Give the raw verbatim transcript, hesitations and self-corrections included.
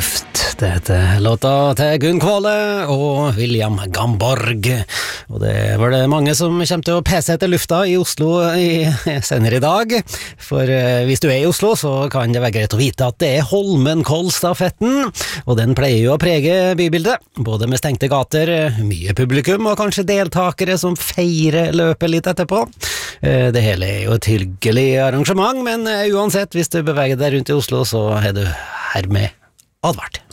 luft. Det heter låta til Gunn Kvåle og William Gamborg. Og det var det mange som kommer til å pese etter lufta i Oslo i, senere i dag. For eh, hvis du er i Oslo, så kan det være greit å vite at det er Holmenkollstafetten. Og den pleier jo å prege bybildet, både med stengte gater, mye publikum og kanskje deltakere som feirer løpet litt etterpå. Eh, det hele er jo et hyggelig arrangement, men eh, uansett, hvis du beveger deg rundt i Oslo, så er du hermed advart.